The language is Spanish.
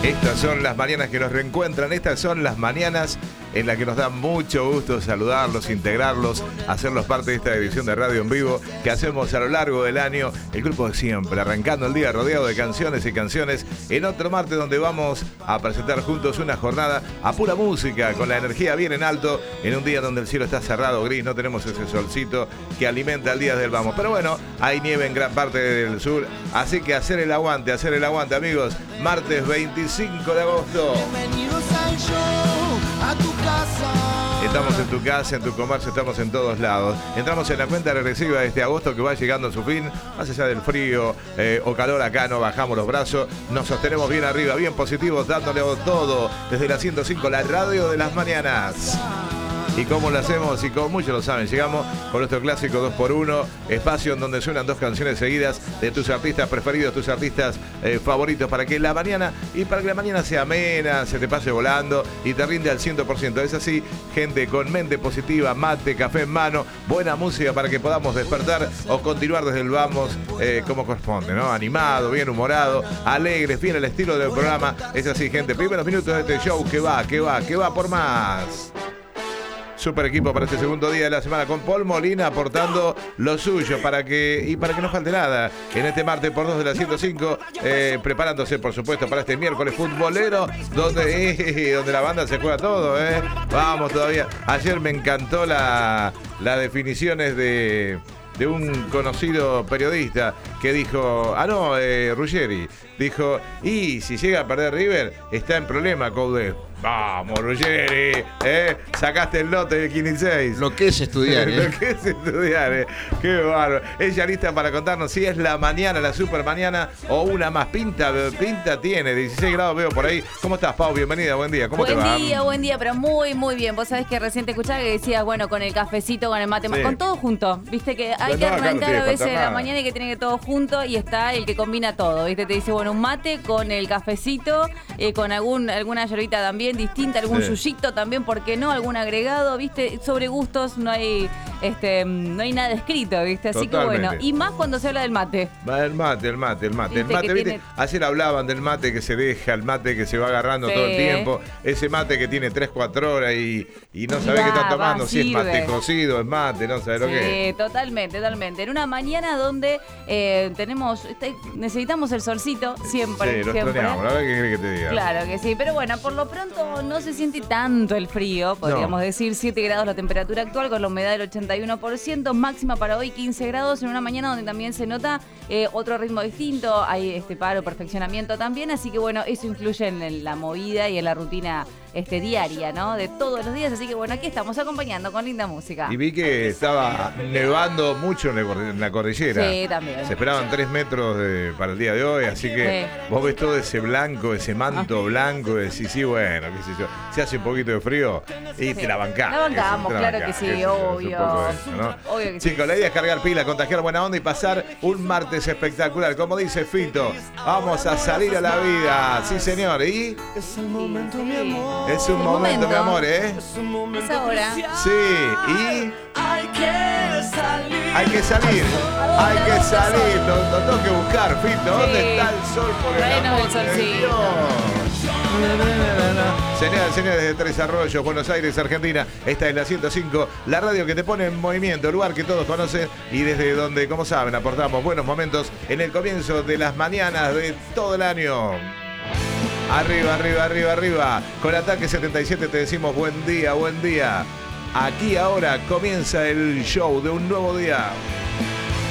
Estas son las mañanas que nos reencuentran, estas son las mañanas en las que nos da mucho gusto saludarlos, integrarlos, hacerlos parte de esta edición de Radio en Vivo que hacemos a lo largo del año, el grupo de siempre, arrancando el día rodeado de canciones y canciones, en otro martes donde vamos a presentar juntos una jornada a pura música, con la energía bien en alto, en un día donde el cielo está cerrado, gris, no tenemos ese solcito que alimenta el día del vamos, pero bueno, hay nieve en gran parte del sur, así que hacer el aguante, amigos, martes 25 de agosto. Bienvenidos al show, a tu casa. Estamos en tu casa, en tu comercio, estamos en todos lados. Entramos en la cuenta regresiva de este agosto que va llegando a su fin. Más allá del frío o calor acá, no bajamos los brazos. Nos sostenemos bien arriba, bien positivos, dándole todo desde la 105, la radio de las mañanas. ¿Y cómo lo hacemos? Y como muchos lo saben, llegamos con nuestro clásico 2x1, espacio en donde suenan dos canciones seguidas de tus artistas preferidos, tus artistas favoritos, para que la mañana sea amena, se te pase volando y te rinde al 100%. Es así, gente con mente positiva, mate, café en mano, buena música para que podamos despertar o continuar desde el vamos como corresponde, ¿no? Animado, bien humorado, alegre, fiel al estilo del programa. Es así, gente, primeros minutos de este show que va por más. Super equipo para este segundo día de la semana con Paul Molina aportando lo suyo para que no falte nada en este martes por 2 de la 105, preparándose por supuesto para este miércoles futbolero donde la banda se juega todo, Vamos todavía. Ayer me encantó las definiciones de un conocido periodista que dijo, Ruggeri, dijo, y si llega a perder River, está en problema, Coudet. Vamos, Ruggeri, sacaste el lote del 15-6. Lo que es estudiar, Lo que es estudiar, Qué bárbaro. Ella lista para contarnos si es la mañana, la super mañana o una más. Pinta tiene, 16 grados veo por ahí. ¿Cómo estás, Pau? Bienvenida, buen día. ¿Cómo te va? Buen día, pero muy, muy bien. Vos sabés que recién te escuchaba que decías, bueno, con el cafecito, con el mate, Sí. Con todo junto. Viste que hay que arrancar a veces la mañana y que tiene que todo junto y está el que combina todo, ¿viste? Te dice, bueno, un mate con el cafecito, con alguna yerita también distinta, algún yuyito también, ¿por qué no? Algún agregado, ¿viste? Sobre gustos no hay nada escrito, ¿viste? Así Totalmente. que bueno, y más cuando se habla del mate. El mate, Viste el mate, que ¿viste? tiene- Ayer hablaban del mate que se deja, el mate que se va agarrando Sí. todo el tiempo, ese mate que tiene 3-4 horas y no sabés qué está tomando, si es mate sirve. cocido, es mate, no sabés lo que es. Sí, totalmente. En una mañana donde necesitamos el solcito siempre. Sí, lo siempre. extrañamos, la verdad que querés que te diga. Claro que sí, pero bueno, por lo pronto no se siente tanto el frío, podríamos decir 7 grados la temperatura actual con la humedad del 81%, máxima para hoy 15 grados en una mañana donde también se nota otro ritmo distinto, hay perfeccionamiento también, así que bueno, eso influye en la movida y en la rutina diaria, ¿no? De todos los días, así que bueno, aquí estamos acompañando con linda música. Y vi que estaba nevando mucho en la cordillera. Sí, también. Se esperaban 3 metros para el día de hoy, así que vos ves todo ese blanco, ese manto blanco, decís, sí, bueno, qué sé yo, se hace un poquito de frío y te la bancás. La bancamos, claro que sí, qué sé yo, obvio. es un poco eso, ¿no? Obvio que sí. Chicos, la idea es cargar pila, contagiar buena onda y pasar un martes espectacular. Como dice Fito, vamos a salir a la vida. Sí, señor, y Es el momento, mi amor. es un momento, mi amor, Es un momento Es ahora. crucial. Sí, y Hay que salir. hay que salir, lo tengo que buscar, Fito, ¿dónde Sí. está el sol? Por el Traenos amor el de solcito. Dios. Señoras y señores de Tres Arroyos, Buenos Aires, Argentina, esta es la 105, la radio que te pone en movimiento, el lugar que todos conocen y desde donde, como saben, aportamos buenos momentos en el comienzo de las mañanas de todo el año. Arriba, arriba, arriba, arriba. Con Ataque 77 te decimos buen día, buen día. Aquí ahora comienza el show de un nuevo día.